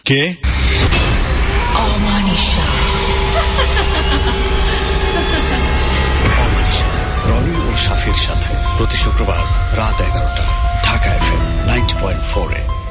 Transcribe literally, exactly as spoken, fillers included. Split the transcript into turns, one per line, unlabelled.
কে?
অমানিশা।
অমানিশা, রনি ও শাফির সাথে প্রতি শুক্রবার রাত এগারোটা Dhaka F M ninety point four এ।